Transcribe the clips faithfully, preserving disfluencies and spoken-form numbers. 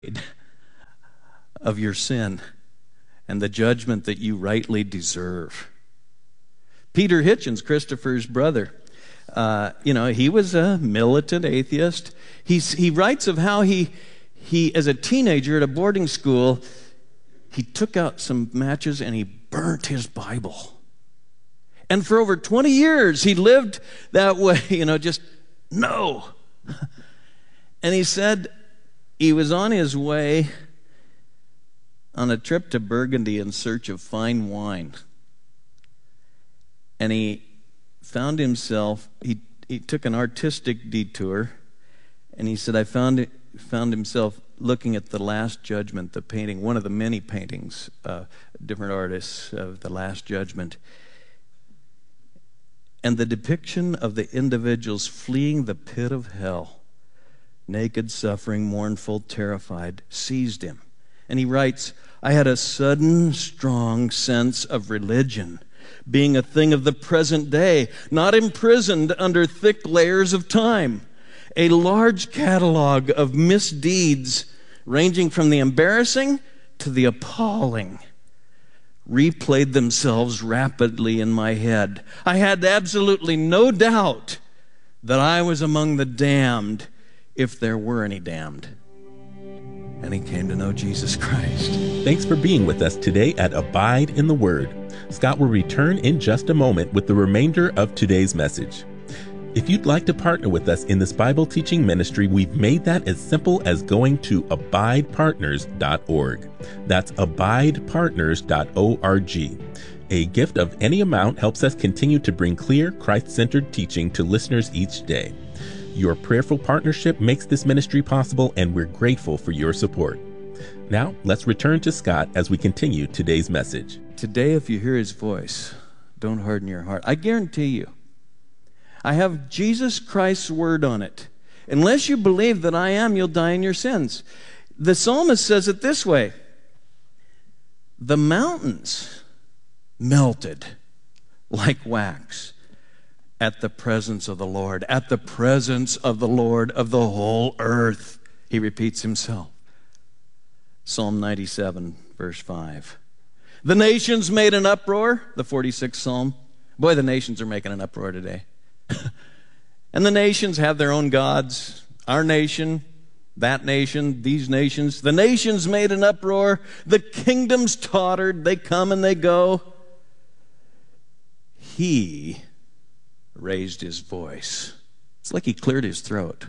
of your sin and the judgment that you rightly deserve. Peter Hitchens, Christopher's brother, uh, you know, he was a militant atheist. He's, he writes of how he, he, as a teenager at a boarding school, he took out some matches and he burnt his Bible. And for over twenty years, he lived that way, you know, just no. And he said he was on his way on a trip to Burgundy in search of fine wine. And he found himself, he, he took an artistic detour, and he said, I found it, found himself looking at The Last Judgment, the painting, one of the many paintings, uh, different artists of The Last Judgment. And the depiction of the individuals fleeing the pit of hell, naked, suffering, mournful, terrified, seized him. And he writes, I had a sudden, strong sense of religion being a thing of the present day, not imprisoned under thick layers of time. A large catalog of misdeeds ranging from the embarrassing to the appalling replayed themselves rapidly in my head. I had absolutely no doubt that I was among the damned, if there were any damned. And he came to know Jesus Christ. Thanks for being with us today at Abide in the Word. Scott will return in just a moment with the remainder of today's message. If you'd like to partner with us in this Bible teaching ministry, we've made that as simple as going to abide partners dot org. That's abide partners dot org. A gift of any amount helps us continue to bring clear, Christ-centered teaching to listeners each day. Your prayerful partnership makes this ministry possible, and we're grateful for your support. Now, let's return to Scott as we continue today's message. Today, if you hear his voice, don't harden your heart. I guarantee you, I have Jesus Christ's word on it. Unless you believe that I am, you'll die in your sins. The psalmist says it this way, the mountains melted like wax at the presence of the Lord, at the presence of the Lord of the whole earth. He repeats himself. Psalm ninety-seven, verse five. The nations made an uproar, the forty-sixth Psalm. Boy, the nations are making an uproar today. And the nations have their own gods. Our nation, that nation, these nations. The nations made an uproar. The kingdoms tottered. They come and they go. He raised his voice. It's like he cleared his throat.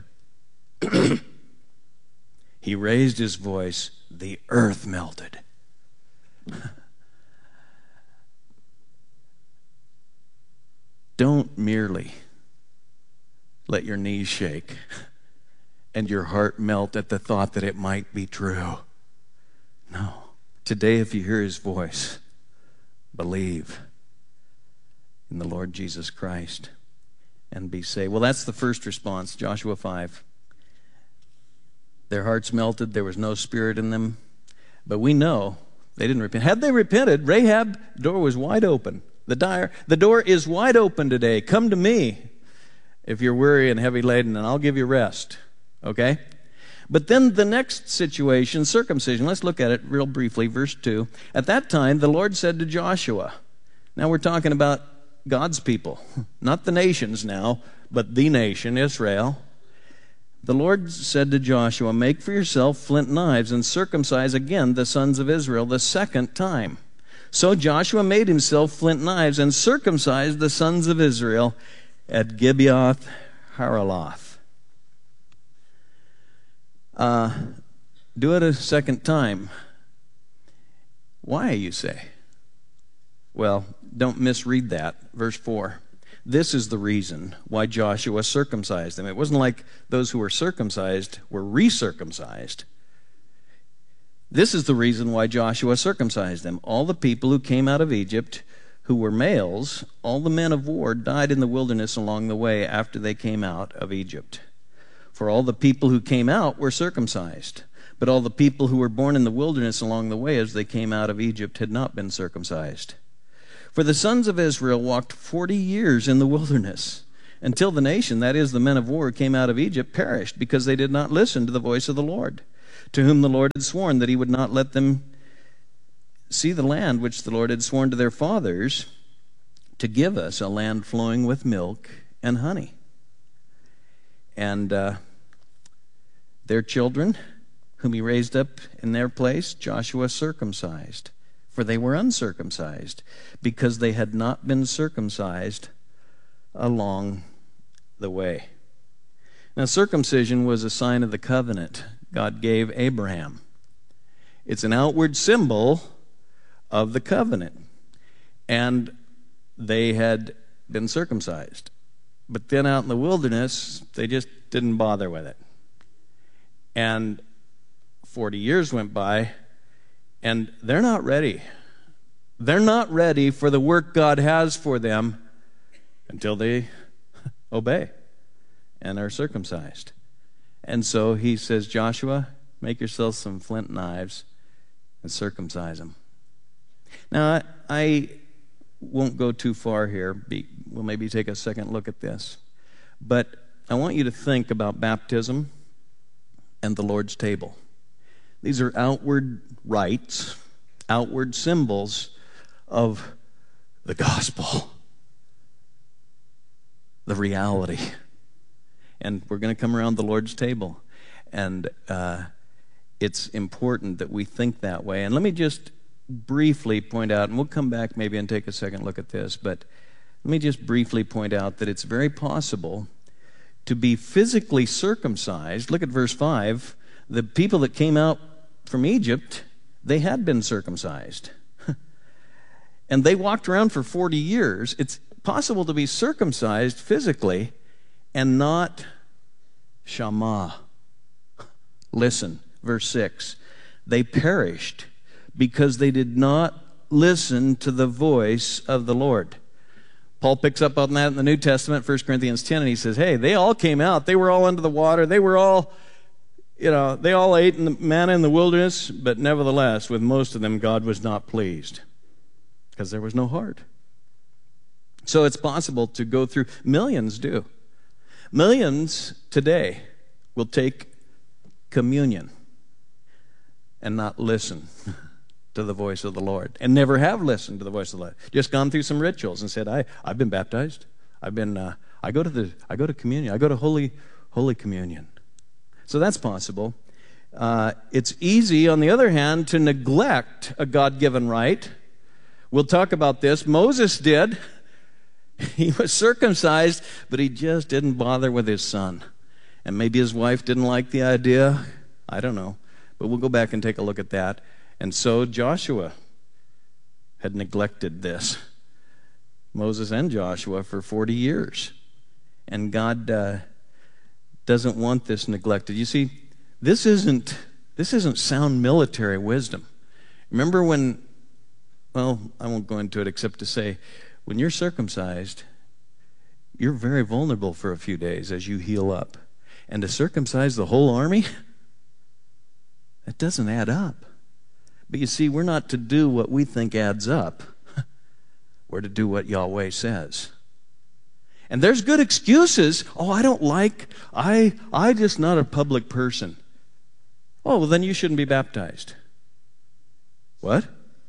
He raised his voice. The earth melted. Don't merely let your knees shake and your heart melt at the thought that it might be true. No. Today, if you hear his voice, believe in the Lord Jesus Christ and be saved. Well, that's the first response, Joshua five. Their hearts melted. There was no spirit in them. But we know they didn't repent. Had they repented, Rahab, the door was wide open. The, dire, the door is wide open today. Come to me if you're weary and heavy laden, and I'll give you rest. Okay? But then the next situation, circumcision. Let's look at it real briefly. Verse two. At that time, the Lord said to Joshua. Now we're talking about God's people. Not the nations now, but the nation, Israel. The Lord said to Joshua, make for yourself flint knives and circumcise again the sons of Israel the second time. So Joshua made himself flint knives and circumcised the sons of Israel at Gibeath Haraloth. Uh, do it a second time. Why, you say? Well, don't misread that. Verse four. This is the reason why Joshua circumcised them. It wasn't like those who were circumcised were recircumcised. This is the reason why Joshua circumcised them. All the people who came out of Egypt who were males, all the men of war died in the wilderness along the way after they came out of Egypt. For all the people who came out were circumcised, but all the people who were born in the wilderness along the way as they came out of Egypt had not been circumcised. For the sons of Israel walked forty years in the wilderness, until the nation, that is, the men of war, came out of Egypt, perished, because they did not listen to the voice of the Lord. to whom the Lord had sworn that he would not let them see the land which the Lord had sworn to their fathers to give us, a land flowing with milk and honey. And uh, their children, whom he raised up in their place, Joshua circumcised, for they were uncircumcised, because they had not been circumcised along the way. Now, circumcision was a sign of the covenant God gave Abraham. It's an outward symbol of the covenant. And they had been circumcised. But then out in the wilderness, they just didn't bother with it. And forty years went by, and they're not ready. They're not ready for the work God has for them until they obey and are circumcised. And so he says, Joshua, make yourself some flint knives and circumcise them. Now, I, I won't go too far here. Be, we'll maybe take a second look at this. But I want you to think about baptism and the Lord's table. These are outward rites, outward symbols of the gospel, the reality. And we're going to come around the Lord's table. And uh, it's important that we think that way. And let me just briefly point out, and we'll come back maybe and take a second look at this, but let me just briefly point out that it's very possible to be physically circumcised. Look at verse five. The people that came out from Egypt, they had been circumcised. And they walked around for forty years. It's possible to be circumcised physically and not shama. Listen, verse six. They perished because they did not listen to the voice of the Lord. Paul picks up on that in the New Testament, First Corinthians ten, and he says, hey, they all came out. They were all under the water. They were all, you know, they all ate in the manna in the wilderness, but nevertheless, with most of them, God was not pleased because there was no heart. So it's possible to go through, millions do. Millions today will take communion and not listen to the voice of the Lord, and never have listened to the voice of the Lord. Just gone through some rituals and said, I, I've been baptized. I've been, uh, I go to the, I go to communion. I go to Holy, Holy Communion. So that's possible. Uh, it's easy, on the other hand, to neglect a God-given right. We'll talk about this. Moses did. He was circumcised, but he just didn't bother with his son. And maybe his wife didn't like the idea. I don't know. But we'll go back and take a look at that. And so Joshua had neglected this. Moses and Joshua for forty years. And God uh, doesn't want this neglected. You see, this isn't, this isn't sound military wisdom. Remember when, well, I won't go into it except to say, when you're circumcised, you're very vulnerable for a few days as you heal up. And to circumcise the whole army, that doesn't add up. But you see, we're not to do what we think adds up. We're to do what Yahweh says. And there's good excuses. Oh, I don't like, I, I just not a public person. Oh, well, then you shouldn't be baptized. What?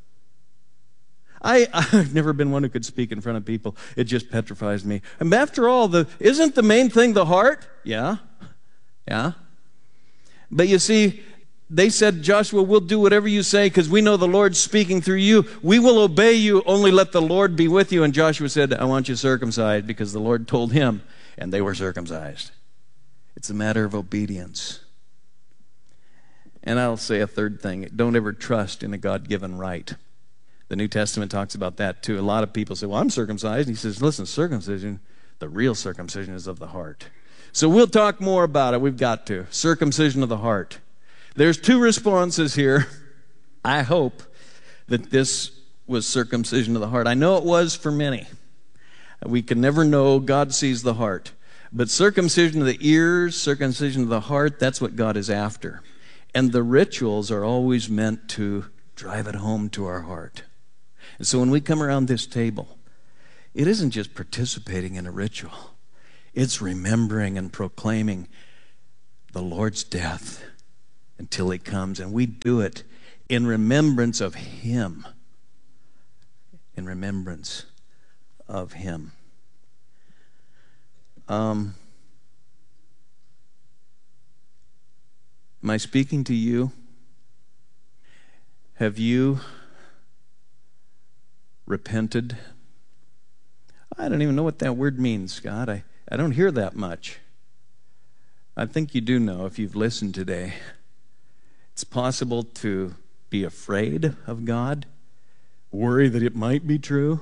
I, I've never been one who could speak in front of people. It just petrifies me. And after all, the isn't the main thing the heart? Yeah. Yeah. But you see, they said, Joshua, we'll do whatever you say because we know the Lord's speaking through you. We will obey you. Only let the Lord be with you. And Joshua said, I want you circumcised because the Lord told him, and they were circumcised. It's a matter of obedience. And I'll say a third thing. Don't ever trust in a God-given right. The New Testament talks about that too. A lot of people say, well, I'm circumcised. And he says, listen, circumcision, the real circumcision is of the heart. So we'll talk more about it. We've got to. Circumcision of the heart. There's two responses here. I hope that this was circumcision of the heart. I know it was for many. We can never know. God sees the heart. But circumcision of the ears, circumcision of the heart, that's what God is after. And the rituals are always meant to drive it home to our heart. And so when we come around this table, it isn't just participating in a ritual. It's remembering and proclaiming the Lord's death until he comes. And we do it in remembrance of him. In remembrance of him. Um, am I speaking to you? Have you repented? I don't even know what that word means, Scott. I, I don't hear that much. I think you do know if you've listened today. It's possible to be afraid of God, worry that it might be true,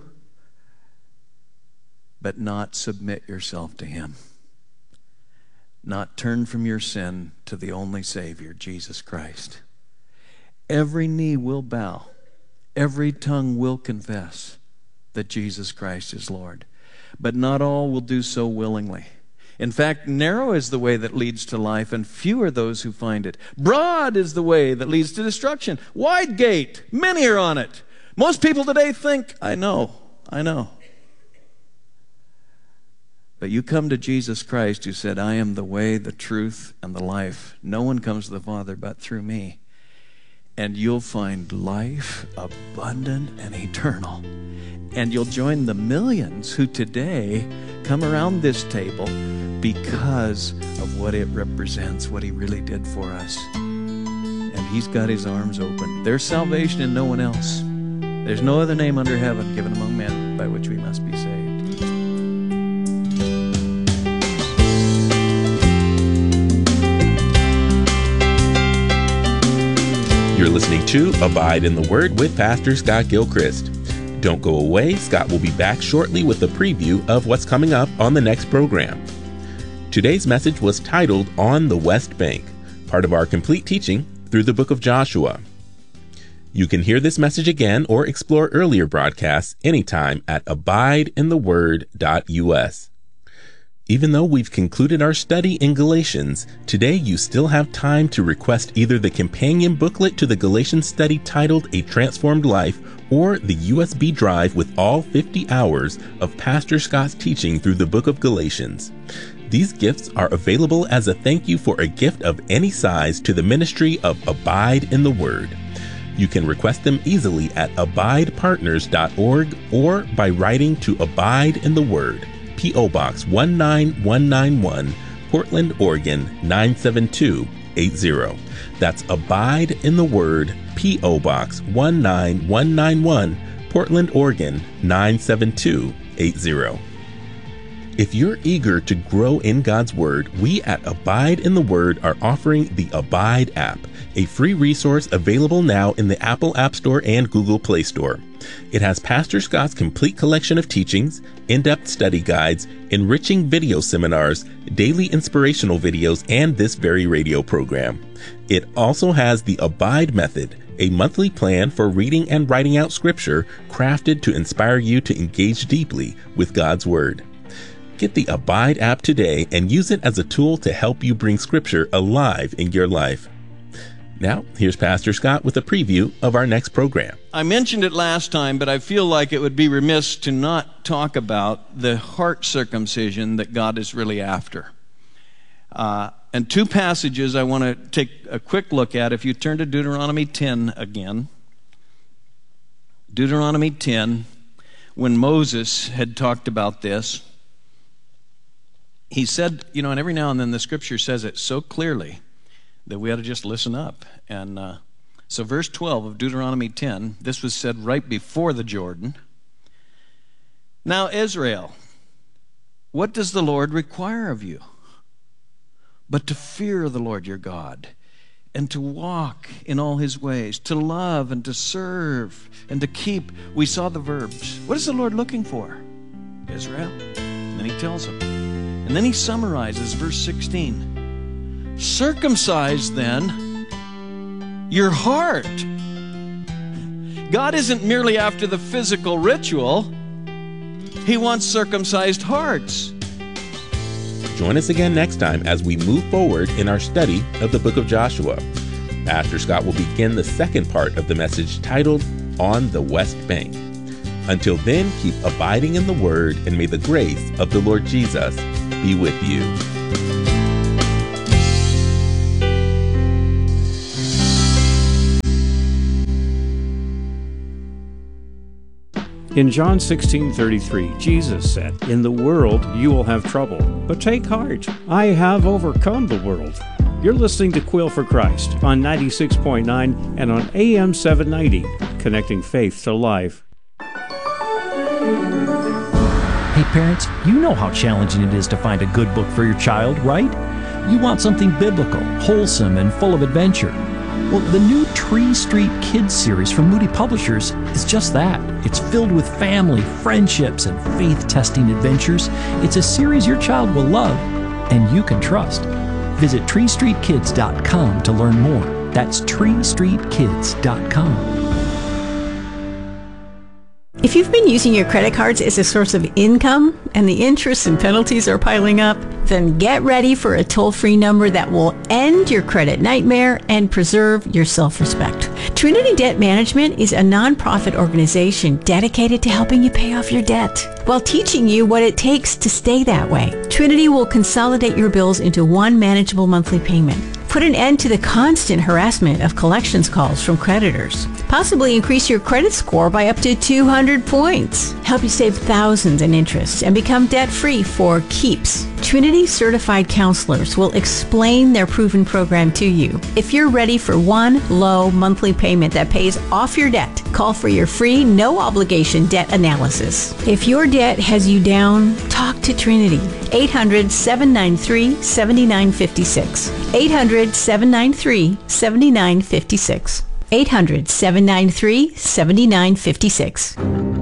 but not submit yourself to him. Not turn from your sin to the only Savior, Jesus Christ. Every knee will bow. Every tongue will confess that Jesus Christ is Lord. But not all will do so willingly. In fact, narrow is the way that leads to life, and few are those who find it. Broad is the way that leads to destruction. Wide gate, many are on it. Most people today think, I know, I know. But you come to Jesus Christ who said, I am the way, the truth, and the life. No one comes to the Father but through me. And you'll find life abundant and eternal. And you'll join the millions who today come around this table because of what it represents, what he really did for us. And he's got his arms open. There's salvation in no one else. There's no other name under heaven given among men by which we must be saved. You're listening to Abide in the Word with Pastor Scott Gilchrist. Don't go away. Scott will be back shortly with a preview of what's coming up on the next program. Today's message was titled On the West Bank, part of our complete teaching through the book of Joshua. You can hear this message again or explore earlier broadcasts anytime at abide in the word dot u s. Even though we've concluded our study in Galatians, today you still have time to request either the companion booklet to the Galatians study titled A Transformed Life or the U S B drive with all fifty hours of Pastor Scott's teaching through the book of Galatians. These gifts are available as a thank you for a gift of any size to the ministry of Abide in the Word. You can request them easily at abide partners dot org or by writing to Abide in the Word, P O Box one nine one nine one, Portland, Oregon nine seven two eight zero. That's Abide in the Word, P O Box one nine one nine one, Portland, Oregon nine seven two eight zero. If you're eager to grow in God's Word, we at Abide in the Word are offering the Abide app, a free resource available now in the Apple App Store and Google Play Store. It has Pastor Scott's complete collection of teachings, in-depth study guides, enriching video seminars, daily inspirational videos, and this very radio program. It also has the Abide Method, a monthly plan for reading and writing out Scripture crafted to inspire you to engage deeply with God's Word. Get the Abide app today and use it as a tool to help you bring Scripture alive in your life. Now, here's Pastor Scott with a preview of our next program. I mentioned it last time, but I feel like it would be remiss to not talk about the heart circumcision that God is really after. Uh, and two passages I want to take a quick look at. If you turn to Deuteronomy ten again. Deuteronomy ten, when Moses had talked about this, he said, you know, and every now and then the Scripture says it so clearly that we ought to just listen up. And uh, so verse twelve of Deuteronomy ten, this was said right before the Jordan. Now, Israel, what does the Lord require of you? But to fear the Lord your God, and to walk in all his ways, to love and to serve and to keep. We saw the verbs. What is the Lord looking for? Israel. And then he tells them. And then he summarizes verse sixteen. Circumcise then your heart. God isn't merely after the physical ritual. He wants circumcised hearts. Join us again next time as we move forward in our study of the book of Joshua. Pastor Scott will begin the second part of the message titled On the West Bank. Until then, keep abiding in the Word, and may the grace of the Lord Jesus be with you. In John sixteen thirty-three, Jesus said, "In the world you will have trouble, but take heart, I have overcome the world." You're listening to Quill for Christ on ninety-six point nine and on A M seven ninety, connecting faith to life. Hey parents, you know how challenging it is to find a good book for your child, right? You want something biblical, wholesome, and full of adventure. Well, the new Tree Street Kids series from Moody Publishers is just that. It's filled with family, friendships, and faith-testing adventures. It's a series your child will love and you can trust. Visit tree street kids dot com to learn more. That's tree street kids dot com. If you've been using your credit cards as a source of income and the interest and penalties are piling up, then get ready for a toll-free number that will end your credit nightmare and preserve your self-respect. Trinity Debt Management is a nonprofit organization dedicated to helping you pay off your debt while teaching you what it takes to stay that way. Trinity will consolidate your bills into one manageable monthly payment. Put an end to the constant harassment of collections calls from creditors. Possibly increase your credit score by up to two hundred points. Help you save thousands in interest and become debt-free for keeps. Trinity certified counselors will explain their proven program to you. If you're ready for one low monthly payment that pays off your debt, call for your free, no-obligation debt analysis. If your debt has you down, talk to Trinity. eight hundred, seven nine three, seven nine five six. eight hundred, seven nine three, seven nine five six. eight hundred, seven nine three, seven nine five six.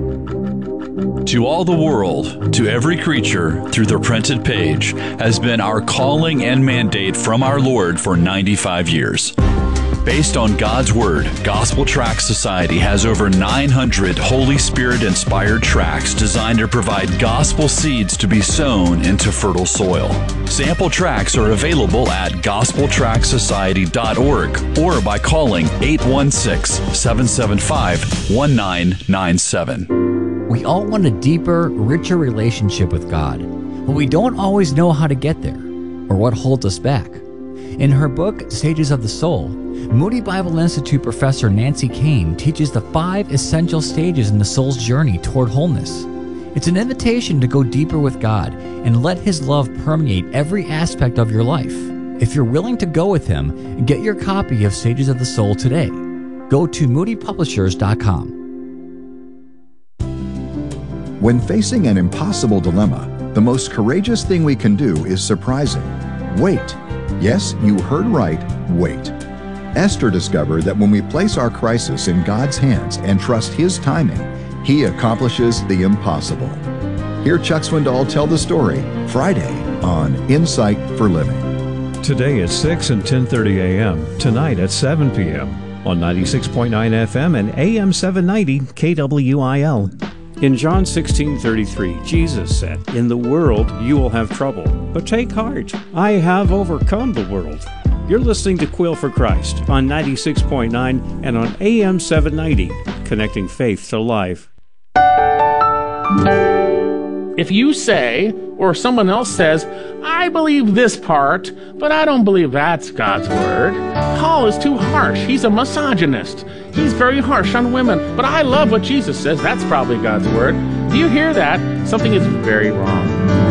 To all the world, to every creature, through the printed page, has been our calling and mandate from our Lord for ninety-five years. Based on God's Word, Gospel Tract Society has over nine hundred Holy Spirit-inspired tracts designed to provide gospel seeds to be sown into fertile soil. Sample tracts are available at gospel tract society dot org or by calling eight one six, seven seven five, one nine nine seven. We all want a deeper, richer relationship with God, but we don't always know how to get there or what holds us back. In her book, Stages of the Soul, Moody Bible Institute professor Nancy Kane teaches the five essential stages in the soul's journey toward wholeness. It's an invitation to go deeper with God and let His love permeate every aspect of your life. If you're willing to go with Him, get your copy of Stages of the Soul today. Go to moody publishers dot com. When facing an impossible dilemma, the most courageous thing we can do is surprising. Wait. Yes, you heard right, wait. Esther discovered that when we place our crisis in God's hands and trust His timing, He accomplishes the impossible. Hear Chuck Swindoll tell the story Friday on Insight for Living. Today at six and ten thirty a.m., tonight at seven p.m. on ninety-six point nine F M and A M seven ninety K W I L. In John sixteen thirty-three, Jesus said, "In the world you will have trouble, but take heart, I have overcome the world." You're listening to Quill for Christ on ninety-six point nine and on A M seven ninety, connecting faith to life. If you say, or someone else says, "I believe this part, but I don't believe that's God's word," Paul is too harsh. He's a misogynist. He's very harsh on women. But I love what Jesus says. That's probably God's word. Do you hear that? Something is very wrong.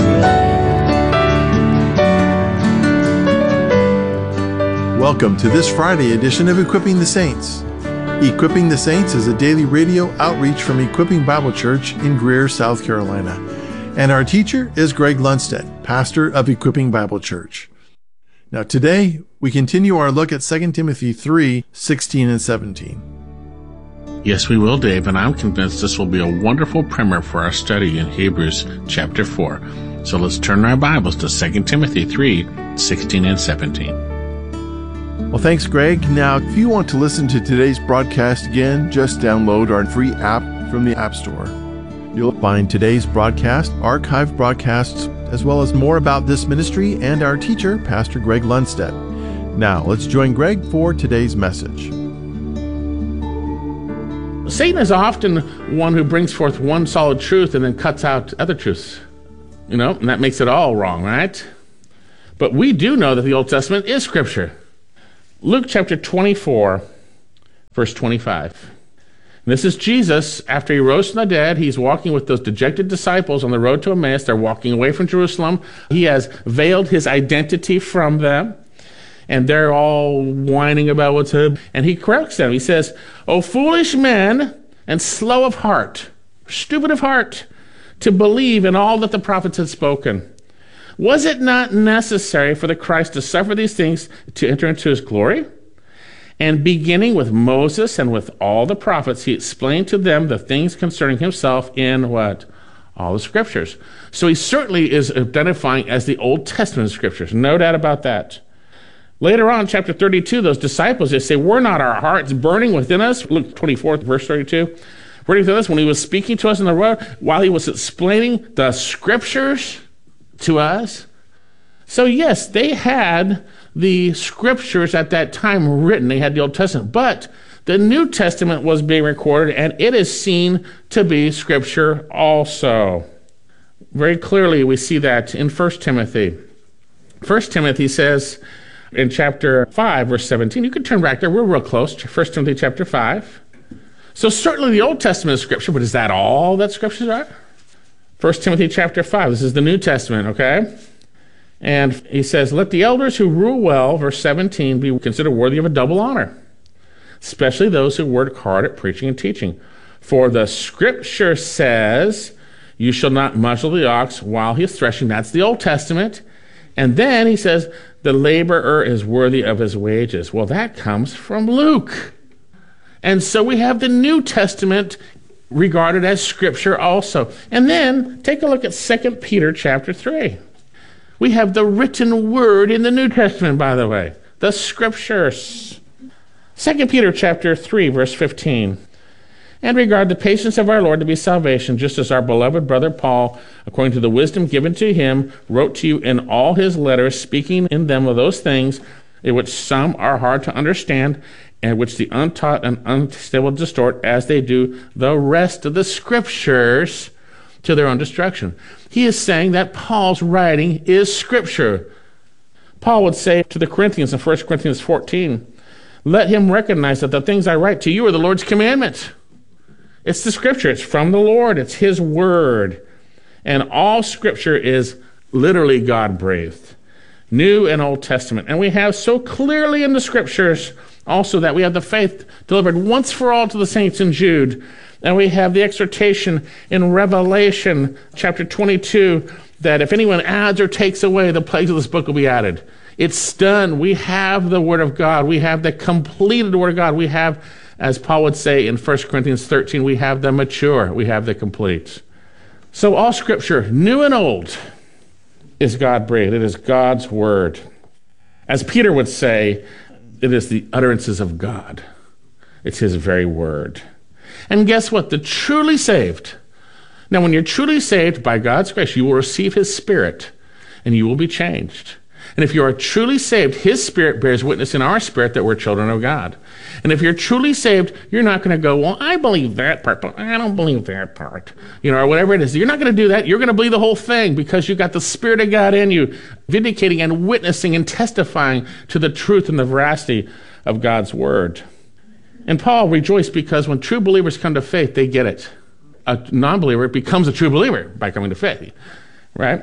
Welcome to this Friday edition of Equipping the Saints. Equipping the Saints is a daily radio outreach from Equipping Bible Church in Greer, South Carolina. And our teacher is Greg Lundstedt, pastor of Equipping Bible Church. Now today, we continue our look at Second Timothy three, sixteen and seventeen. Yes, we will, Dave, and I'm convinced this will be a wonderful primer for our study in Hebrews chapter four. So let's turn our Bibles to Second Timothy three, sixteen and seventeen. Well, thanks, Greg. Now, if you want to listen to today's broadcast again, just download our free app from the App Store. You'll find today's broadcast, archived broadcasts, as well as more about this ministry and our teacher, Pastor Greg Lundstedt. Now, let's join Greg for today's message. Satan is often one who brings forth one solid truth and then cuts out other truths. You know, and that makes it all wrong, right? But we do know that the Old Testament is Scripture. Luke chapter twenty-four, verse twenty-five. This is Jesus. After he rose from the dead, he's walking with those dejected disciples on the road to Emmaus. They're walking away from Jerusalem. He has veiled his identity from them, and they're all whining about what's up. And he corrects them. He says, "O foolish men and slow of heart, stupid of heart, to believe in all that the prophets had spoken. Was it not necessary for the Christ to suffer these things to enter into his glory?" And beginning with Moses and with all the prophets, he explained to them the things concerning himself in what? All the scriptures. So he certainly is identifying as the Old Testament scriptures. No doubt about that. Later on, chapter thirty-two, those disciples, they say, "Were not our hearts burning within us?" Luke twenty-four, verse thirty-two. Burning within us when he was speaking to us on the road, while he was explaining the scriptures to us. So yes, they had the scriptures at that time written. They had the Old Testament, but the New Testament was being recorded, and it is seen to be scripture also. Very clearly, we see that in First Timothy. First Timothy says in chapter five, verse seventeen, you can turn back there, we're real close, First Timothy chapter five. So certainly the Old Testament is scripture, but is that all that scriptures are? First Timothy chapter five, this is the New Testament, okay? And he says, "Let the elders who rule well," verse seventeen, "be considered worthy of a double honor, especially those who work hard at preaching and teaching. For the scripture says, 'You shall not muzzle the ox while he is threshing.'" That's the Old Testament. And then he says, "The laborer is worthy of his wages." Well, that comes from Luke. And so we have the New Testament regarded as scripture also. And then take a look at Second Peter chapter three. We have the written word in the New Testament, by the way, the scriptures. Second Peter chapter three, verse fifteen. "And regard the patience of our Lord to be salvation, just as our beloved brother Paul, according to the wisdom given to him, wrote to you in all his letters, speaking in them of those things in which some are hard to understand, and which the untaught and unstable distort, as they do the rest of the scriptures, to their own destruction." He is saying that Paul's writing is scripture. Paul would say to the Corinthians in First Corinthians fourteen, "Let him recognize that the things I write to you are the Lord's commandment." It's the scripture. It's from the Lord. It's his word. And all scripture is literally God-breathed, New and Old Testament. And we have so clearly in the scriptures also that we have the faith delivered once for all to the saints in Jude. And we have the exhortation in Revelation chapter twenty-two that if anyone adds or takes away, the plagues of this book will be added. It's done. We have the Word of God. We have the completed Word of God. We have, as Paul would say in First Corinthians thirteen, we have the mature. We have the complete. So all Scripture, new and old, is God-breathed. It is God's Word. As Peter would say, it is the utterances of God. It's His very Word. And guess what? The truly saved. Now, when you're truly saved by God's grace, you will receive His Spirit, and you will be changed. And if you are truly saved, His Spirit bears witness in our spirit that we're children of God. And if you're truly saved, you're not going to go, "Well, I believe that part, but I don't believe that part," you know, or whatever it is. You're not going to do that. You're going to believe the whole thing because you've got the Spirit of God in you, vindicating and witnessing and testifying to the truth and the veracity of God's Word. And Paul rejoiced because when true believers come to faith, they get it. A non-believer becomes a true believer by coming to faith, right?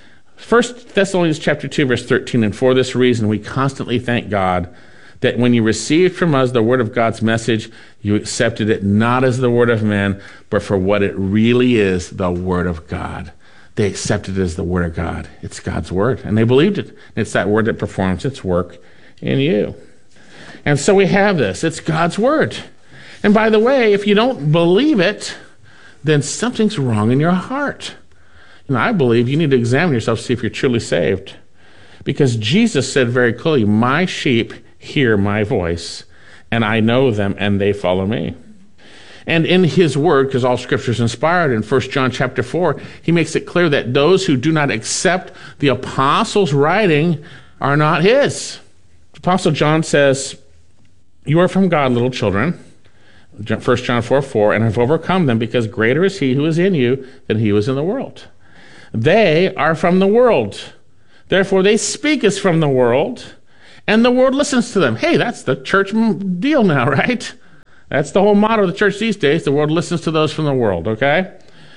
First Thessalonians chapter two, verse thirteen, "And for this reason we constantly thank God that when you received from us the word of God's message, you accepted it not as the word of men, but for what it really is, the word of God." They accepted it as the word of God. It's God's word, and they believed it. It's that word that performs its work in you. And so we have this. It's God's word. And by the way, if you don't believe it, then something's wrong in your heart. And I believe you need to examine yourself to see if you're truly saved. Because Jesus said very clearly, "My sheep hear my voice, and I know them, and they follow me." And in His word, because all Scripture is inspired, in First John chapter four, He makes it clear that those who do not accept the apostles' writing are not His. Apostle John says, "You are from God, little children," First John four four, "and have overcome them, because greater is He who is in you than he who is in the world. They are from the world. Therefore they speak as from the world, and the world listens to them." Hey, that's the church deal now, right? That's the whole motto of the church these days. The world listens to those from the world, okay?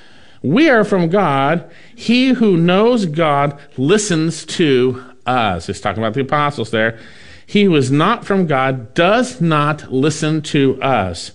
We are from God. He who knows God listens to us. He's talking about the apostles there. He who is not from God does not listen to us.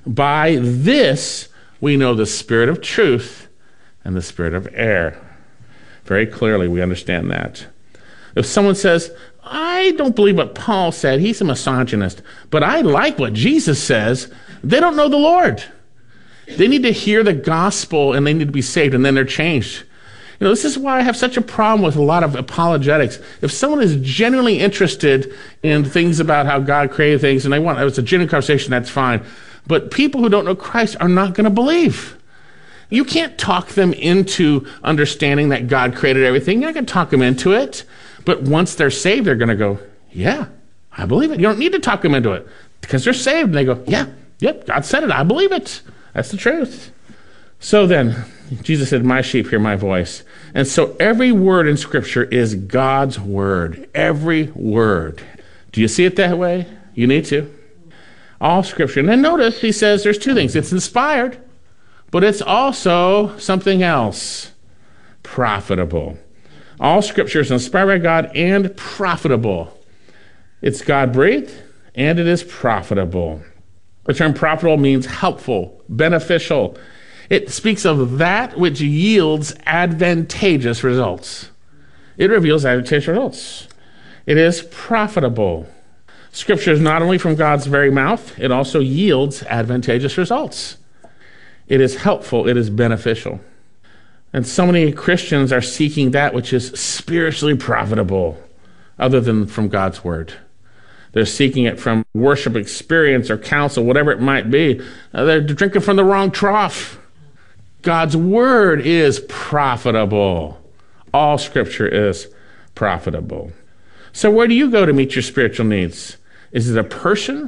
By this we know the spirit of truth and the spirit of error. Very clearly we understand that. If someone says, I don't believe what Paul said, he's a misogynist, but I like what Jesus says, they don't know the Lord. They need to hear the gospel and they need to be saved, and then they're changed. You know, this is why I have such a problem with a lot of apologetics. If someone is genuinely interested in things about how God created things and they want, it's a genuine conversation, that's fine. But people who don't know Christ are not going to believe. You can't talk them into understanding that God created everything. You're not going to talk them into it. But once they're saved, they're going to go, yeah, I believe it. You don't need to talk them into it because they're saved. And they go, yeah, yep, God said it. I believe it. That's the truth. So then, Jesus said, my sheep hear my voice. And so every word in Scripture is God's word. Every word. Do you see it that way? You need to. All Scripture. And then notice he says there's two things. It's inspired, but it's also something else. Profitable. All Scripture is inspired by God and profitable. It's God-breathed, and it is profitable. The term profitable means helpful, beneficial. It speaks of that which yields advantageous results. It reveals advantageous results. It is profitable. Scripture is not only from God's very mouth, it also yields advantageous results. It is helpful, it is beneficial. And so many Christians are seeking that which is spiritually profitable, other than from God's word. They're seeking it from worship experience or counsel, whatever it might be. They're drinking from the wrong trough. God's word is profitable. All Scripture is profitable. So where do you go to meet your spiritual needs? Is it a person?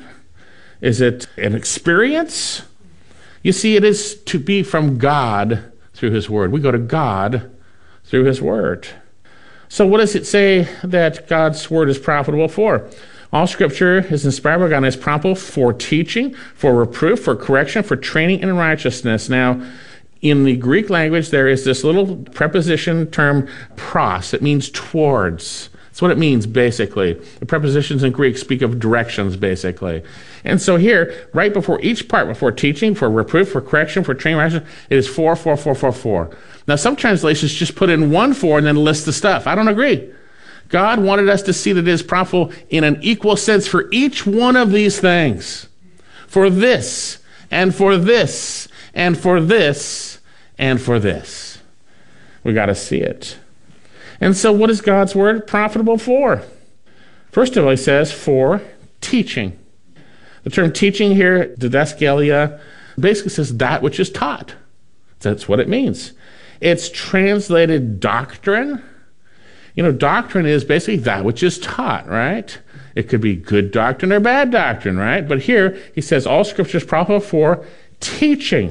Is it an experience? You see, it is to be from God through his word. We go to God through his word. So what does it say that God's word is profitable for? All Scripture is inspired by God and is profitable for teaching, for reproof, for correction, for training in righteousness. Now, in the Greek language, there is this little preposition term pros. It means towards. That's what it means, basically. The prepositions in Greek speak of directions, basically. And so here, right before each part, before teaching, for reproof, for correction, for training, righteousness, it is for, for, for, for, for. Now, some translations just put in one for and then list the stuff. I don't agree. God wanted us to see that it is profitable in an equal sense for each one of these things. For this, and for this, and for this, and for this. We got to see it. And so what is God's word profitable for? First of all, he says for teaching. The term teaching here, didascalia, basically says that which is taught. That's what it means. It's translated doctrine. You know, doctrine is basically that which is taught, right? It could be good doctrine or bad doctrine, right? But here he says all Scripture is profitable for teaching.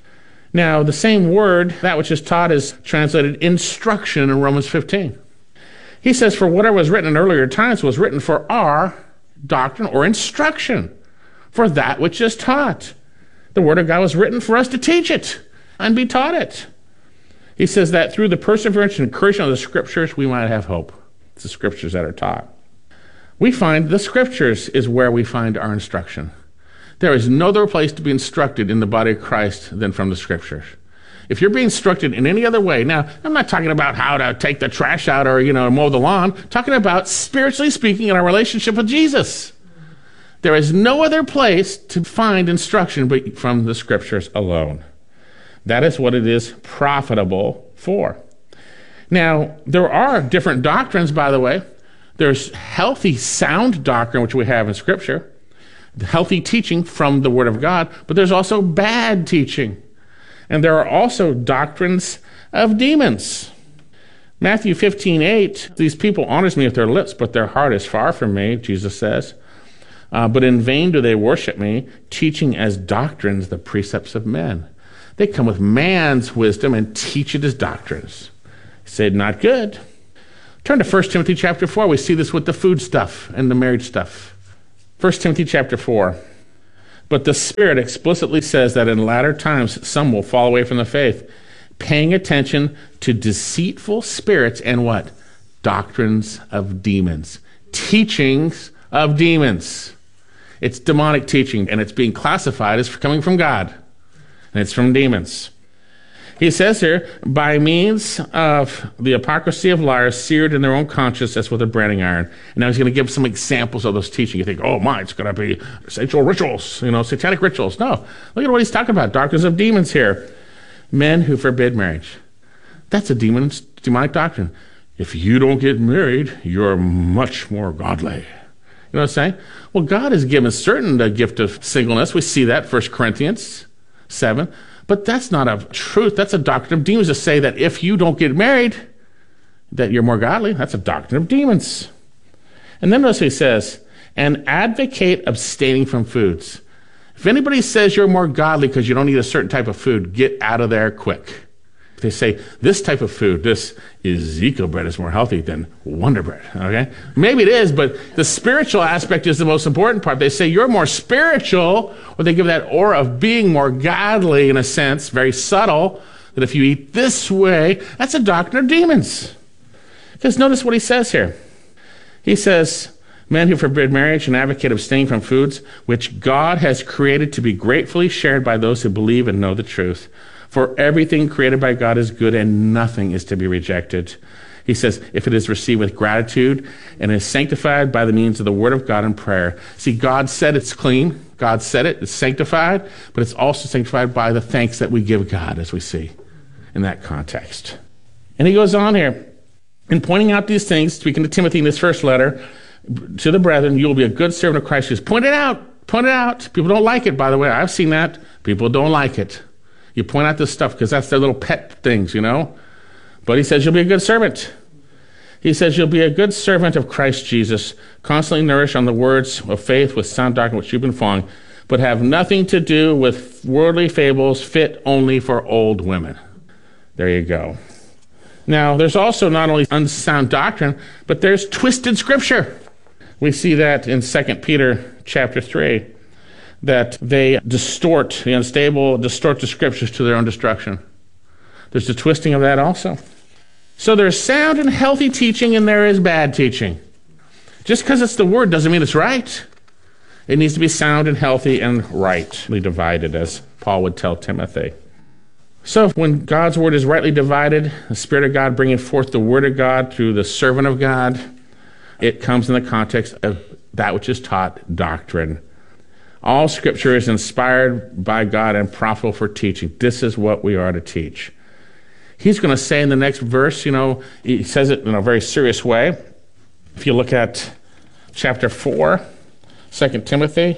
Now, the same word, that which is taught, is translated instruction in Romans fifteen. He says, for whatever was written in earlier times was written for our doctrine or instruction, for that which is taught. The Word of God was written for us to teach it and be taught it. He says that through the perseverance and encouragement of the Scriptures, we might have hope. It's the Scriptures that are taught. We find the Scriptures is where we find our instruction. There is no other place to be instructed in the body of Christ than from the Scriptures. If you're being instructed in any other way, now, I'm not talking about how to take the trash out or, you know, mow the lawn. I'm talking about, spiritually speaking, in our relationship with Jesus. There is no other place to find instruction but from the Scriptures alone. That is what it is profitable for. Now, there are different doctrines, by the way. There's healthy, sound doctrine, which we have in Scripture. Healthy teaching from the Word of God, but there's also bad teaching. And there are also doctrines of demons. Matthew fifteen eight, these people honors me with their lips, but their heart is far from me, Jesus says. Uh, but in vain do they worship me, teaching as doctrines the precepts of men. They come with man's wisdom and teach it as doctrines. He said, not good. Turn to First Timothy chapter four. We see this with the food stuff and the marriage stuff. First Timothy chapter four. But the Spirit explicitly says that in latter times some will fall away from the faith, paying attention to deceitful spirits and what? Doctrines of demons. Teachings of demons. It's demonic teaching, and it's being classified as coming from God. And it's from demons. He says here, by means of the hypocrisy of liars seared in their own conscience as with a branding iron. And now he's going to give some examples of those teaching. You think, oh my, it's going to be sexual rituals, you know, satanic rituals. No, look at what he's talking about. Doctrines of demons here. Men who forbid marriage. That's a demon, demonic doctrine. If you don't get married, you're much more godly. You know what I'm saying? Well, God has given certain the gift of singleness. We see that, First Corinthians seven. But that's not a truth. That's a doctrine of demons to say that if you don't get married, that you're more godly. That's a doctrine of demons. And then notice he says, and advocate abstaining from foods. If anybody says you're more godly because you don't eat a certain type of food, get out of there quick. If they say this type of food, this Ezekiel bread is more healthy than Wonder Bread, okay? Maybe it is, but the spiritual aspect is the most important part. They say you're more spiritual, or they give that aura of being more godly in a sense, very subtle, that if you eat this way, that's a doctrine of demons. Because notice what he says here. He says, men who forbid marriage and advocate abstaining from foods which God has created to be gratefully shared by those who believe and know the truth. For everything created by God is good, and nothing is to be rejected. He says, if it is received with gratitude and is sanctified by the means of the word of God and prayer. See, God said it's clean. God said it. It's sanctified, but it's also sanctified by the thanks that we give God, as we see in that context. And he goes on here, in pointing out these things, speaking to Timothy in his first letter, to the brethren, you will be a good servant of Christ Jesus. Point it out. Point it out. People don't like it, by the way. I've seen that. People don't like it. You point out this stuff because that's their little pet things, you know. But he says you'll be a good servant. He says you'll be a good servant of Christ Jesus, constantly nourished on the words of faith with sound doctrine which you've been following, but have nothing to do with worldly fables fit only for old women. There you go. Now, there's also not only unsound doctrine, but there's twisted scripture. We see that in Second Peter chapter three. That they distort, the unstable distort the scriptures to their own destruction. There's the twisting of that also. So there's sound and healthy teaching, and there is bad teaching. Just because it's the word doesn't mean it's right. It needs to be sound and healthy and rightly divided, as Paul would tell Timothy. So when God's word is rightly divided, the Spirit of God bringing forth the word of God through the servant of God, it comes in the context of that which is taught, doctrine. All scripture is inspired by God and profitable for teaching. This is what we are to teach. He's going to say in the next verse, you know, he says it in a very serious way. If you look at chapter four, Second Timothy,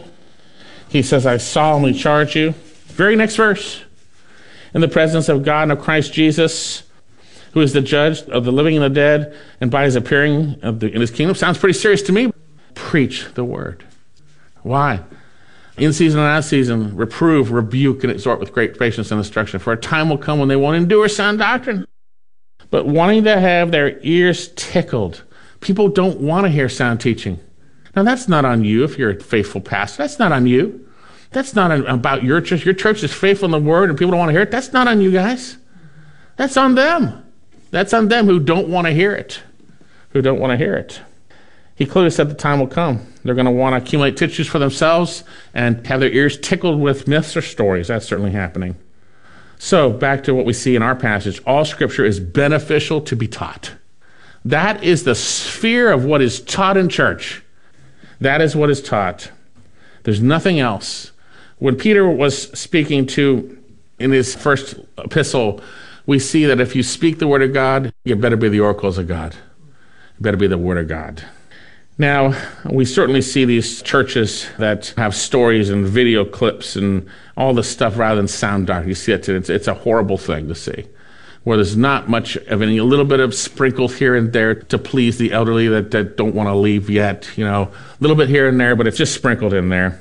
he says, I solemnly charge you. Very next verse. In the presence of God and of Christ Jesus, who is the judge of the living and the dead, and by his appearing of the, in his kingdom. Sounds pretty serious to me. Preach the word. Why? In season and out of season, reprove, rebuke, and exhort with great patience and instruction. For a time will come when they won't endure sound doctrine, but wanting to have their ears tickled. People don't want to hear sound teaching. Now, that's not on you if you're a faithful pastor. That's not on you. That's not about your church. Your church is faithful in the word and people don't want to hear it. That's not on you guys. That's on them. That's on them who don't want to hear it. Who don't want to hear it. He clearly said the time will come. They're going to want to accumulate tissues for themselves and have their ears tickled with myths or stories. That's certainly happening. So, back to what we see in our passage. All Scripture is beneficial to be taught. That is the sphere of what is taught in church. That is what is taught. There's nothing else. When Peter was speaking to, in his first epistle, we see that if you speak the word of God, you better be the oracles of God. It better be the word of God. Now, we certainly see these churches that have stories and video clips and all this stuff rather than sound doctrine. You see it, it's, it's a horrible thing to see, where there's not much of any, a little bit of sprinkled here and there to please the elderly that, that don't want to leave yet, you know, a little bit here and there, but it's just sprinkled in there.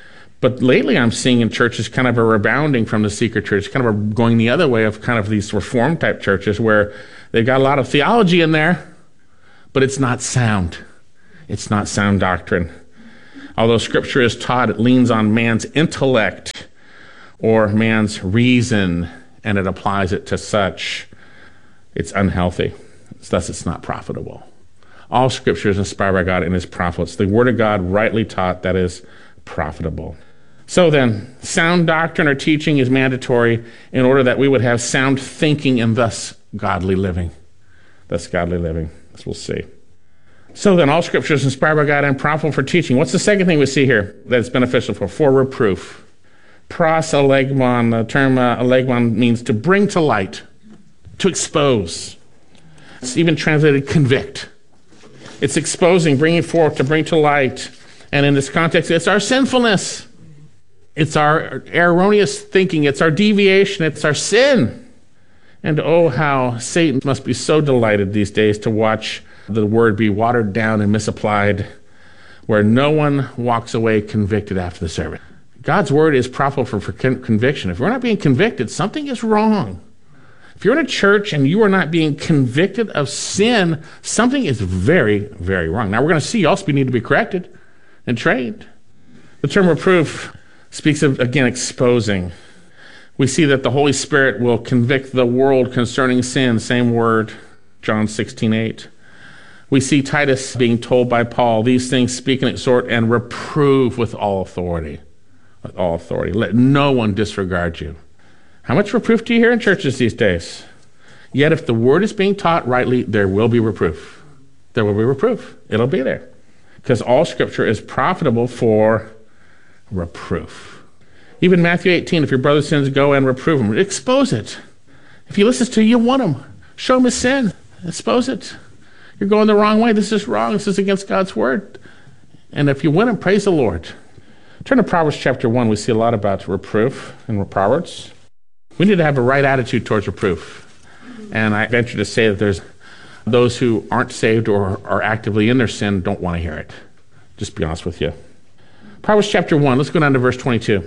But lately I'm seeing in churches kind of a rebounding from the secret church, kind of a going the other way of kind of these reformed type churches where they've got a lot of theology in there, but it's not sound. It's not sound doctrine. Although Scripture is taught, it leans on man's intellect or man's reason, and it applies it to such. It's unhealthy. Thus, it's not profitable. All Scripture is inspired by God and is profitable. It's the Word of God rightly taught that is profitable. So then, sound doctrine or teaching is mandatory in order that we would have sound thinking and thus godly living. Thus godly living, as we'll see. So then, all Scripture is inspired by God and profitable for teaching. What's the second thing we see here that it's beneficial for? For reproof. Pros alegmon, the term uh, alegmon means to bring to light, to expose. It's even translated convict. It's exposing, bringing forth, to bring to light. And in this context, it's our sinfulness. It's our erroneous thinking. It's our deviation. It's our sin. And oh, how Satan must be so delighted these days to watch the word be watered down and misapplied, where no one walks away convicted after the service. God's word is profitable for, for con- conviction. If we're not being convicted, something is wrong. If you're in a church and you are not being convicted of sin, something is very, very wrong. Now, we're going to see also we need to be corrected and trained. The term reproof speaks of, again, exposing. We see that the Holy Spirit will convict the world concerning sin, same word, John sixteen eight. We see Titus being told by Paul, these things speak and exhort and reprove with all authority. With all authority. Let no one disregard you. How much reproof do you hear in churches these days? Yet if the word is being taught rightly, there will be reproof. There will be reproof. It'll be there. Because all Scripture is profitable for reproof. Even Matthew eighteen, if your brother sins, go and reprove him. Expose it. If he listens to you, you want him. Show him his sin. Expose it. You're going the wrong way. This is wrong. This is against God's word. And if you win him, praise the Lord. Turn to Proverbs chapter one. We see a lot about reproof in Proverbs. We need to have a right attitude towards reproof. And I venture to say that there's those who aren't saved or are actively in their sin don't want to hear it. Just be honest with you. Proverbs chapter one, let's go down to verse twenty-two.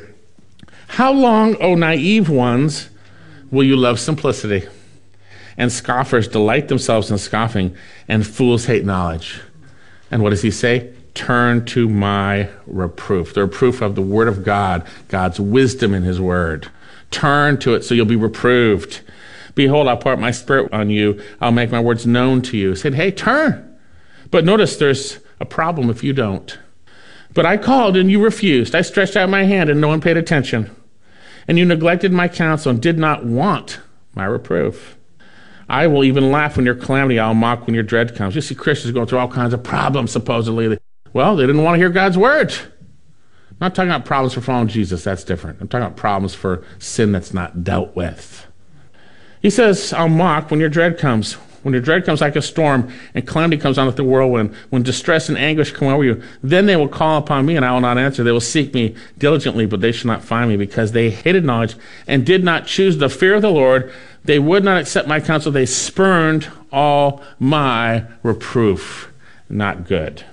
How long, O naive ones, will you love simplicity? And scoffers delight themselves in scoffing, and fools hate knowledge. And what does he say? Turn to my reproof. The reproof of the word of God, God's wisdom in his word. Turn to it so you'll be reproved. Behold, I'll pour out my spirit on you. I'll make my words known to you. He said, hey, turn. But notice there's a problem if you don't. But I called and you refused. I stretched out my hand and no one paid attention. And you neglected my counsel and did not want my reproof. I will even laugh when your calamity. I'll mock when your dread comes. You see Christians going through all kinds of problems, supposedly. Well, they didn't want to hear God's word. I'm not talking about problems for following Jesus. That's different. I'm talking about problems for sin that's not dealt with. He says, I'll mock when your dread comes. When your dread comes like a storm and calamity comes on like the whirlwind, when distress and anguish come over you, then they will call upon me and I will not answer. They will seek me diligently, but they shall not find me because they hated knowledge and did not choose the fear of the Lord. They would not accept my counsel. They spurned all my reproof. Not good.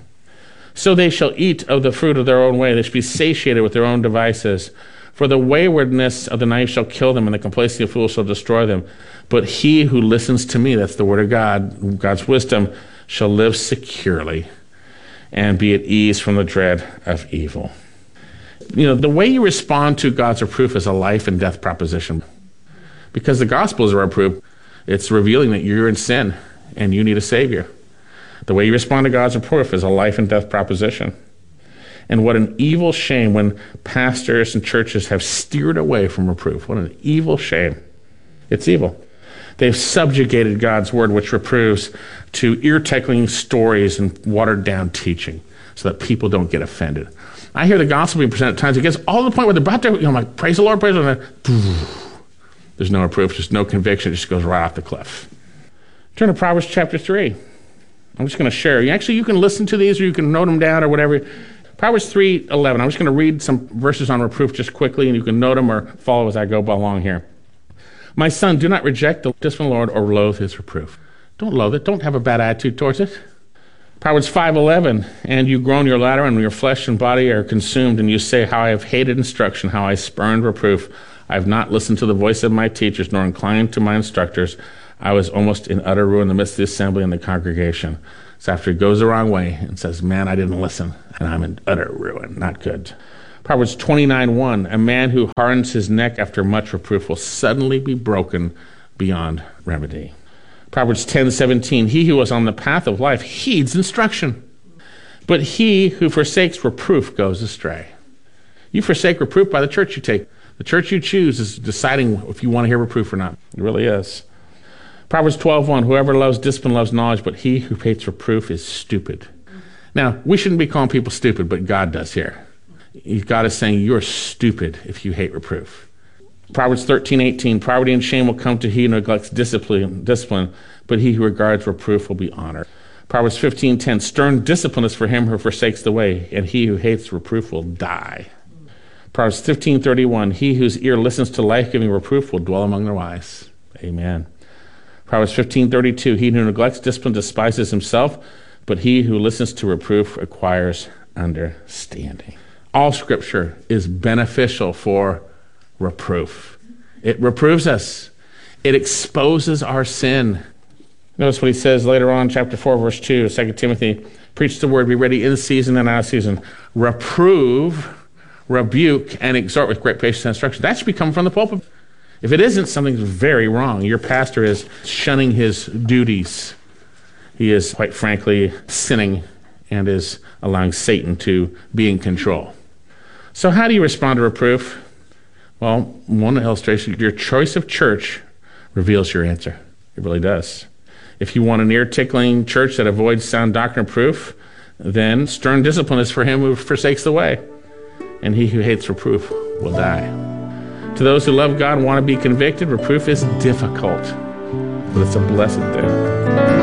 So they shall eat of the fruit of their own way. They shall be satiated with their own devices. For the waywardness of the naive shall kill them, and the complacency of fools shall destroy them. But he who listens to me, that's the word of God, God's wisdom, shall live securely and be at ease from the dread of evil. You know, the way you respond to God's reproof is a life and death proposition. Because the gospel is a reproof, it's revealing that you're in sin and you need a Savior. The way you respond to God's reproof is a life and death proposition. And what an evil shame when pastors and churches have steered away from reproof. What an evil shame. It's evil. They've subjugated God's word, which reproves, to ear-tickling stories and watered-down teaching so that people don't get offended. I hear the gospel being presented at times. It gets all to the point where they're about to, you know, I'm like, praise the Lord, praise the Lord. There's no reproof, there's no conviction. It just goes right off the cliff. Turn to Proverbs chapter three. I'm just going to share. Actually, you can listen to these or you can note them down or whatever. Proverbs three eleven. I'm just going to read some verses on reproof just quickly, and you can note them or follow as I go along here. My son, do not reject the discipline of the Lord or loathe his reproof. Don't loathe it. Don't have a bad attitude towards it. Proverbs five eleven. And you groan your ladder, and your flesh and body are consumed, and you say, how I have hated instruction, how I spurned reproof. I have not listened to the voice of my teachers, nor inclined to my instructors. I was almost in utter ruin in the midst of the assembly and the congregation. So after he goes the wrong way and says, man, I didn't listen, and I'm in utter ruin, not good. Proverbs twenty-nine one, a man who hardens his neck after much reproof will suddenly be broken beyond remedy. Proverbs ten seventeen, he who is on the path of life heeds instruction, but he who forsakes reproof goes astray. You forsake reproof by the church you take. The church you choose is deciding if you want to hear reproof or not. It really is. Proverbs twelve one, whoever loves discipline loves knowledge, but he who hates reproof is stupid. Now, we shouldn't be calling people stupid, but God does here. God is saying you're stupid if you hate reproof. Proverbs thirteen eighteen, poverty and shame will come to he who neglects discipline, discipline, but he who regards reproof will be honored. Proverbs fifteen ten, stern discipline is for him who forsakes the way, and he who hates reproof will die. Proverbs fifteen thirty-one, he whose ear listens to life-giving reproof will dwell among the wise. Amen. Proverbs fifteen thirty-two, he who neglects discipline despises himself, but he who listens to reproof acquires understanding. All Scripture is beneficial for reproof. It reproves us. It exposes our sin. Notice what he says later on, chapter four, verse two, Second Timothy, preach the word, be ready in season and out of season. Reprove, rebuke, and exhort with great patience and instruction. That should be coming from the pulpit. If it isn't, something's very wrong. Your pastor is shunning his duties. He is, quite frankly, sinning and is allowing Satan to be in control. So how do you respond to reproof? Well, one illustration, your choice of church reveals your answer. It really does. If you want an ear-tickling church that avoids sound doctrine proof, then stern discipline is for him who forsakes the way, and he who hates reproof will die. To those who love God and want to be convicted, reproof is difficult, but it's a blessed thing.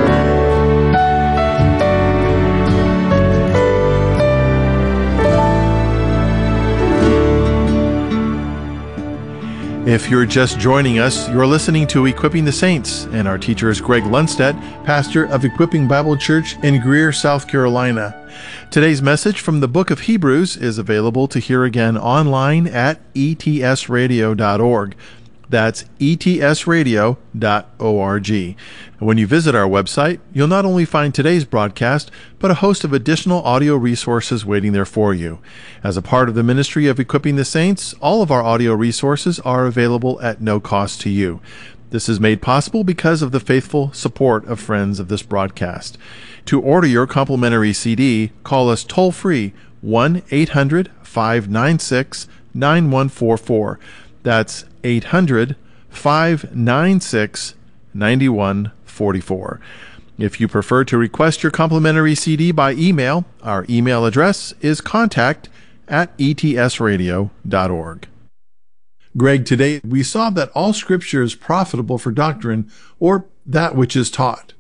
If you're just joining us, you're listening to Equipping the Saints, and our teacher is Greg Lundstedt, pastor of Equipping Bible Church in Greer, South Carolina. Today's message from the book of Hebrews is available to hear again online at e t s radio dot org. That's e t s radio dot org. When you visit our website, you'll not only find today's broadcast, but a host of additional audio resources waiting there for you. As a part of the ministry of Equipping the Saints, all of our audio resources are available at no cost to you. This is made possible because of the faithful support of friends of this broadcast. To order your complimentary C D, call us toll-free one eight hundred five nine six nine one four four. That's eight hundred five nine six nine one four four. If you prefer to request your complimentary C D by email, our email address is contact at e t s radio dot org. Greg, today we saw that all Scripture is profitable for doctrine, or that which is taught.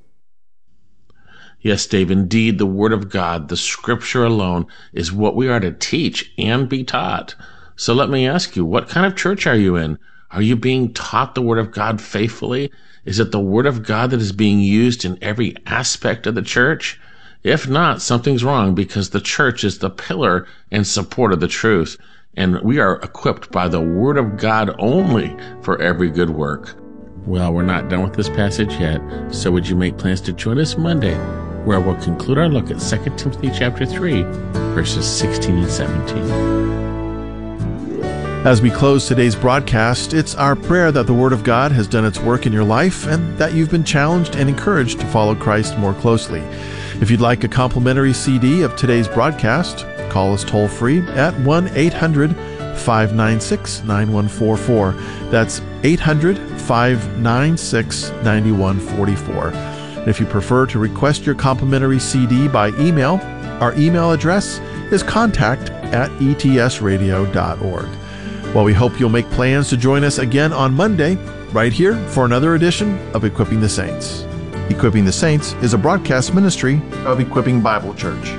Yes, Dave, indeed, the Word of God, the Scripture alone, is what we are to teach and be taught. So let me ask you, what kind of church are you in? Are you being taught the Word of God faithfully? Is it the Word of God that is being used in every aspect of the church? If not, something's wrong, because the church is the pillar and support of the truth, and we are equipped by the Word of God only for every good work. Well, we're not done with this passage yet, so would you make plans to join us Monday, where we'll conclude our look at Second Timothy chapter three, verses sixteen and seventeen. As we close today's broadcast, it's our prayer that the Word of God has done its work in your life and that you've been challenged and encouraged to follow Christ more closely. If you'd like a complimentary C D of today's broadcast, call us toll-free at one eight hundred five nine six nine one four four. That's eight hundred five nine six nine one four four. If you prefer to request your complimentary C D by email, our email address is contact at e t s radio dot org. Well, we hope you'll make plans to join us again on Monday, right here for another edition of Equipping the Saints. Equipping the Saints is a broadcast ministry of Equipping Bible Church.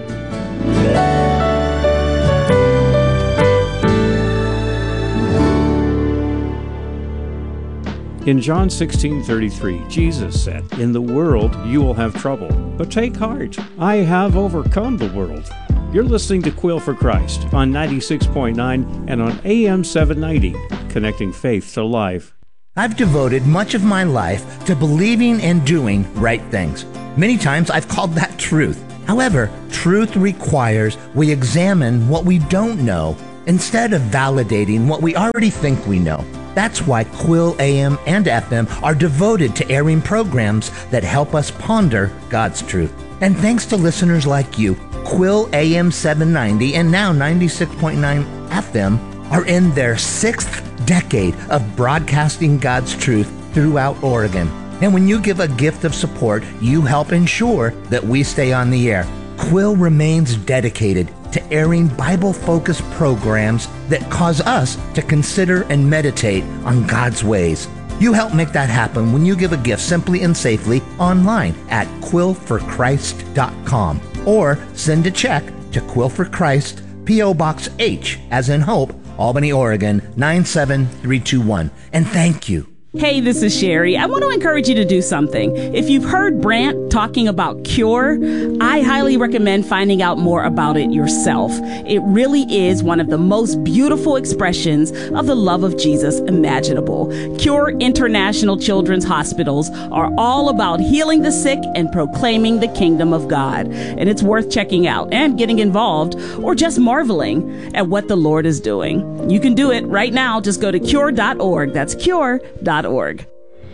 In John sixteen thirty-three, Jesus said, "In the world you will have trouble, but take heart, I have overcome the world." You're listening to Quill for Christ on ninety-six point nine and on A M seven ninety, connecting faith to life. I've devoted much of my life to believing and doing right things. Many times I've called that truth. However, truth requires we examine what we don't know instead of validating what we already think we know. That's why Quill A M and F M are devoted to airing programs that help us ponder God's truth. And thanks to listeners like you, Quill A M seven ninety and now ninety-six point nine F M are in their sixth decade of broadcasting God's truth throughout Oregon. And when you give a gift of support, you help ensure that we stay on the air. Quill remains dedicated to airing Bible-focused programs that cause us to consider and meditate on God's ways. You help make that happen when you give a gift simply and safely online at quill for christ dot com or send a check to Quill for Christ, P O. Box H, as in Hope, Albany, Oregon, nine seven three two one. And thank you. Hey, this is Sherry. I want to encourage you to do something. If you've heard Brant talking about Cure, I highly recommend finding out more about it yourself. It really is one of the most beautiful expressions of the love of Jesus imaginable. Cure International Children's Hospitals are all about healing the sick and proclaiming the kingdom of God. And it's worth checking out and getting involved or just marveling at what the Lord is doing. You can do it right now. Just go to cure dot org. That's cure dot org.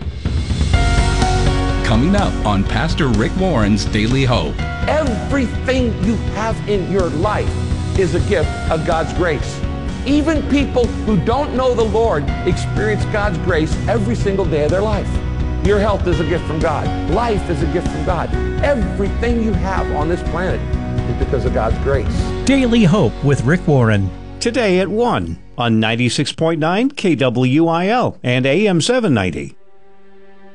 Coming up on Pastor Rick Warren's Daily Hope. Everything you have in your life is a gift of God's grace. Even people who don't know the Lord experience God's grace every single day of their life. Your health is a gift from God. Life is a gift from God. Everything you have on this planet is because of God's grace. Daily Hope with Rick Warren. Today at one on ninety-six point nine K W I L and A M seven ninety.